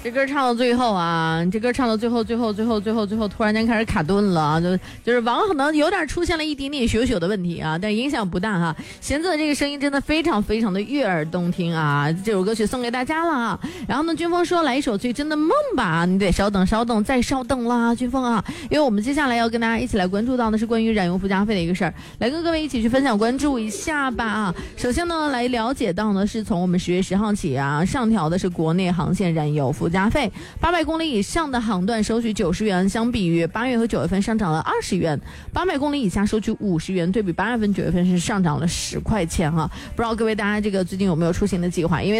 这歌唱到最后啊，这歌唱到最后，突然间开始卡顿了啊，就是网可能有点出现了一点点小的问题啊，但影响不大哈。弦子的这个声音真的非常非常的悦耳动听啊，这首歌曲送给大家了啊。然后呢，军峰说来一首最真的梦吧，你得稍等，再稍等啦，军峰啊，因为我们接下来要跟大家一起来关注到的是关于燃油附加费的一个事儿，来跟各位一起去分享关注一下吧啊。首先呢，来了解到呢是从我们10月10号起啊，上调的是国内航线燃油附加费，800公里以上的航段收取90元，相比于8月和9月份上涨了20元，800公里以下收取50元，对比8月份9月份是上涨了10块钱啊。不知道各位大家这个最近有没有出行的计划？因为